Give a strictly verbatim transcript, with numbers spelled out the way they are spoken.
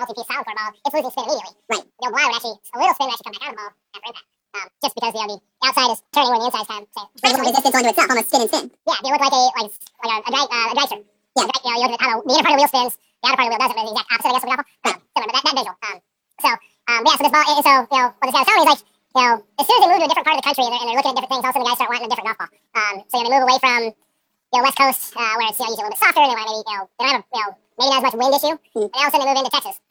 multi-piece sound for a ball, it's losing spin immediately. Right. The old Bly would actually, a little spin would actually come back out of the ball after impact. Um, just because you know the outside is turning when the inside is kind of say. Like it's resistance onto itself, almost spin and spin. Yeah, it would look like a like like a a, drag, uh, a dragster. Yeah. A drag, you know, you look at how the inner part of the wheel spins, the outer part of the wheel doesn't. It's the exact opposite, I guess, of the golf ball. Um, similar, but that, that visual. Um, so um, yeah, so this ball, so you know, what this guy was telling me is like, you know, as soon as they move to a different part of the country and they're, and they're looking at different things, all of a sudden the guys start wanting a different golf ball. Um, so you know, they move away from you know West Coast uh, where it's you know usually a little bit softer, and they want maybe you know they don't have a, you know maybe not as much wind issue, mm. and all of a sudden they move into Texas.